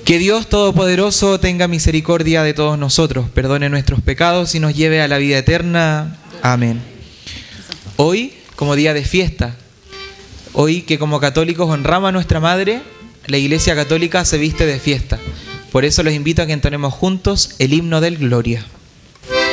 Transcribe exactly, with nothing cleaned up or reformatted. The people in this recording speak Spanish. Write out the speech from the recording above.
Que Dios Todopoderoso tenga misericordia de todos nosotros, perdone nuestros pecados y nos lleve a la vida eterna. Amén. Hoy, como día de fiesta, hoy que como católicos honramos a nuestra Madre, la Iglesia Católica se viste de fiesta. Por eso los invito a que entonemos juntos el himno del Gloria.